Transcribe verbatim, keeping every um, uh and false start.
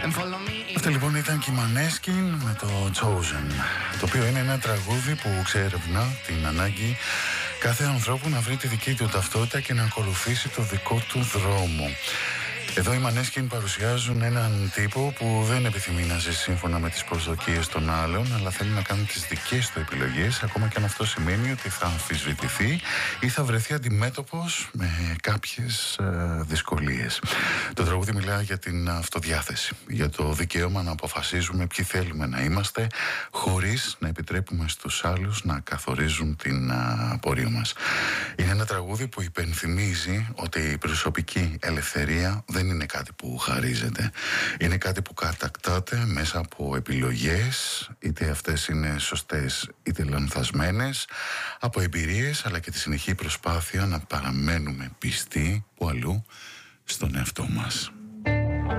Αυτό λοιπόν ήταν και η Maneskin με το Chosen, το οποίο είναι ένα τραγούδι που ξερευνά την ανάγκη κάθε ανθρώπου να βρει τη δική του ταυτότητα και να ακολουθήσει το δικό του δρόμο. Εδώ οι Maneskin παρουσιάζουν έναν τύπο που δεν επιθυμεί να ζει σύμφωνα με τις προσδοκίες των άλλων, αλλά θέλει να κάνει τις δικές του επιλογές, ακόμα και αν αυτό σημαίνει ότι θα αμφισβητηθεί ή θα βρεθεί αντιμέτωπος με κάποιες ε, δυσκολίες. Το τραγούδι μιλάει για την αυτοδιάθεση, για το δικαίωμα να αποφασίζουμε ποιοι θέλουμε να είμαστε, χωρίς να επιτρέπουμε στους άλλους να καθορίζουν την α, πορεία μας. Είναι ένα τραγούδι που υπενθυμίζει ότι η προσωπική ελευθερία δεν είναι κάτι που χαρίζεται. Είναι κάτι που κατακτάται μέσα από επιλογές, είτε αυτές είναι σωστές είτε λανθασμένες, από εμπειρίες, αλλά και τη συνεχή προσπάθεια να παραμένουμε πιστοί που αλλού στον εαυτό μας.